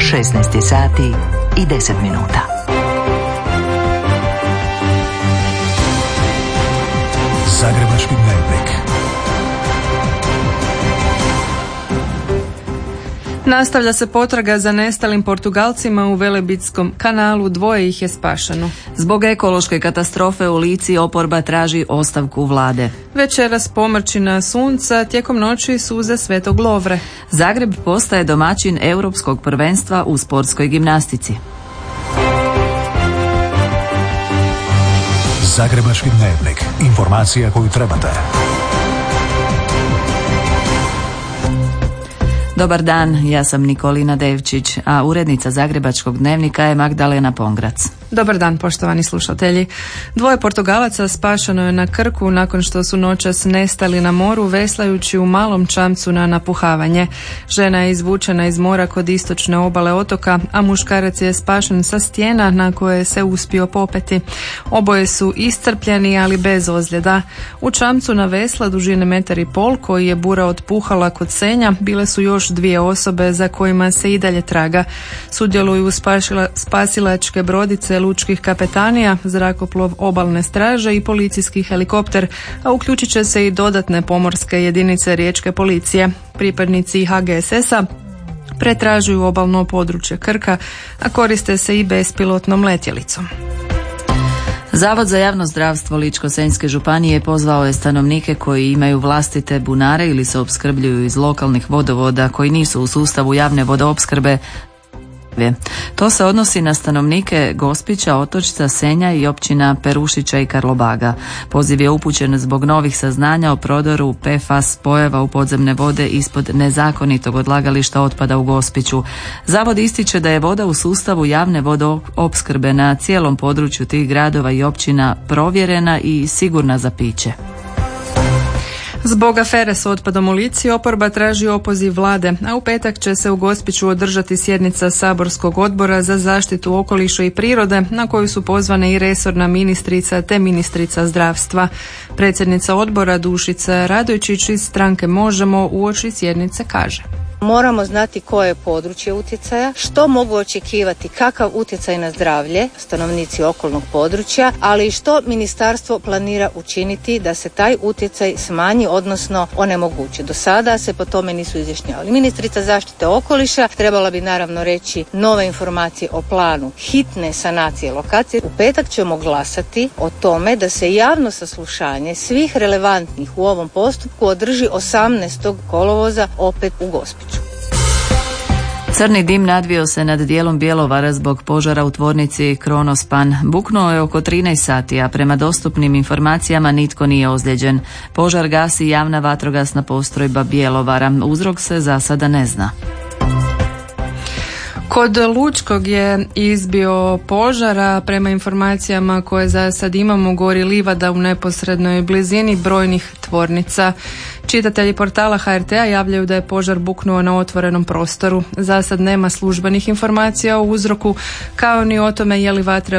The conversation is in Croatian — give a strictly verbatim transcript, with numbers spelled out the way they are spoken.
šesnaest sati i deset minuta. Zagrebački dnevnik. Nastavlja se potraga za nestalim Portugalcima u Velebitskom kanalu, dvoje ih je spašeno. Zbog ekološke katastrofe u Lici oporba traži ostavku vlade. Večeras pomrčina sunca, tijekom noći suze Svetog Lovre. Zagreb postaje domaćin europskog prvenstva u sportskoj gimnastici. Zagrebački dnevnik. Informacija koju trebate. Dobar dan, ja sam Nikolina Devčić, a urednica Zagrebačkog dnevnika je Magdalena Pongrac. Dobar dan, poštovani slušatelji. Dvoje Portugalaca spašeno je na Krku nakon što su noćas nestali na moru veslajući u malom čamcu na napuhavanje. Žena je izvučena iz mora kod istočne obale otoka, a muškarac je spašen sa stijena na koje se uspio popeti. Oboje su iscrpljeni, ali bez ozljeda. U čamcu na vesla dužine metar i pol, koji je bura otpuhala kod Senja, bile su još dvije osobe za kojima se i dalje traga. Sudjeluju u spašila, spasilačke brodice lučkih kapetanija, zrakoplov obalne straže i policijski helikopter, a uključit će se i dodatne pomorske jedinice riječke policije. Pripadnici ha ge es es a pretražuju obalno područje Krka, a koriste se i bespilotnom letjelicom. Zavod za javno zdravstvo Ličko-senjske županije pozvao je stanovnike koji imaju vlastite bunare ili se opskrbljuju iz lokalnih vodovoda koji nisu u sustavu javne vodoopskrbe. To se odnosi na stanovnike Gospića, Otočca, Senja i općina Perušića i Karlobaga. Poziv je upućen zbog novih saznanja o prodoru pe ef a spojeva u podzemne vode ispod nezakonitog odlagališta otpada u Gospiću. Zavod ističe da je voda u sustavu javne vodoopskrbe na cijelom području tih gradova i općina provjerena i sigurna za piće. Zbog afere s otpadom u Lici oporba traži opoziv vlade, a u petak će se u Gospiću održati sjednica saborskog odbora za zaštitu okoliša i prirode na koju su pozvane i resorna ministrica te ministrica zdravstva. Predsjednica odbora Dušica Radojčić iz stranke Možemo uoči sjednice kaže: Moramo znati koje je područje utjecaja, što mogu očekivati, kakav utjecaj na zdravlje stanovnici okolnog područja, ali i što ministarstvo planira učiniti da se taj utjecaj smanji, odnosno onemogući. Do sada se po tome nisu izjašnjavali. Ministrica zaštite okoliša trebala bi naravno reći nove informacije o planu hitne sanacije lokacije. U petak ćemo glasati o tome da se javno saslušanje svih relevantnih u ovom postupku održi osamnaestog kolovoza opet u Gospiću. Crni dim nadvio se nad dijelom Bjelovara zbog požara u tvornici Kronospan. Buknuo je oko trinaest sati, a prema dostupnim informacijama nitko nije ozlijeđen. Požar gasi javna vatrogasna postrojba Bjelovara. Uzrok se za sada ne zna. Kod Lučkog je izbio požara, prema informacijama koje za sad imamo gori livada u neposrednoj blizini brojnih tvornica. Čitatelji portala ha er te a javljaju da je požar buknuo na otvorenom prostoru. Za sad nema službenih informacija o uzroku, kao ni o tome je li vatra